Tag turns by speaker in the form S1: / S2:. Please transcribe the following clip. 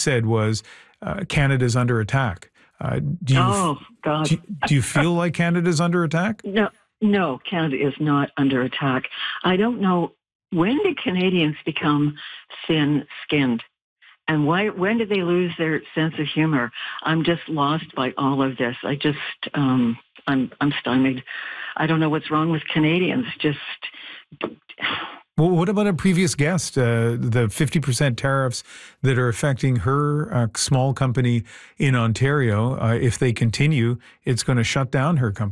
S1: said was Canada's under attack.
S2: Oh, God.
S1: Do you feel like Canada's under attack?
S2: No, Canada is not under attack. I don't know, when did Canadians become thin-skinned? And when did they lose their sense of humor? I'm just lost by all of this. I'm stymied. I don't know what's wrong with Canadians.
S1: Well, what about a previous guest, the 50% tariffs that are affecting her small company in Ontario? If they continue, it's going to shut down her company.